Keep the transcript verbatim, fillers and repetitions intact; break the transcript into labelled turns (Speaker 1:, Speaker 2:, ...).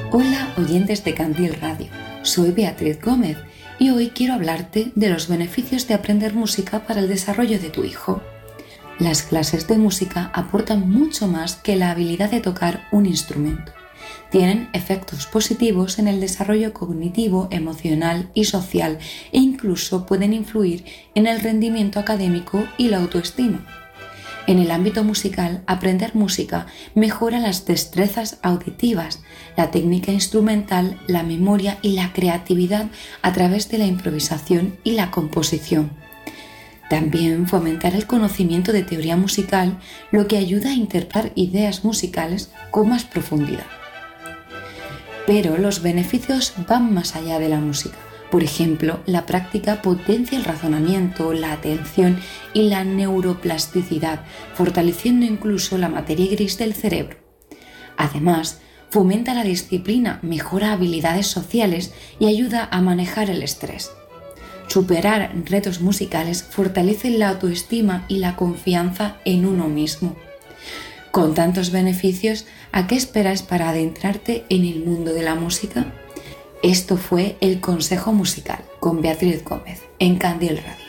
Speaker 1: Hola oyentes de Candil Radio, soy Beatriz Gómez y hoy quiero hablarte de los beneficios de aprender música para el desarrollo de tu hijo. Las clases de música aportan mucho más que la habilidad de tocar un instrumento. Tienen efectos positivos en el desarrollo cognitivo, emocional y social e incluso pueden influir en el rendimiento académico y la autoestima. En el ámbito musical, aprender música mejora las destrezas auditivas, la técnica instrumental, la memoria y la creatividad a través de la improvisación y la composición. También fomentar el conocimiento de teoría musical, lo que ayuda a interpretar ideas musicales con más profundidad. Pero los beneficios van más allá de la música. Por ejemplo, la práctica potencia el razonamiento, la atención y la neuroplasticidad, fortaleciendo incluso la materia gris del cerebro. Además, fomenta la disciplina, mejora habilidades sociales y ayuda a manejar el estrés. Superar retos musicales fortalece la autoestima y la confianza en uno mismo. Con tantos beneficios, ¿a qué esperas para adentrarte en el mundo de la música? Esto fue El Consejo Musical con Beatriz Gómez en Candil Radio.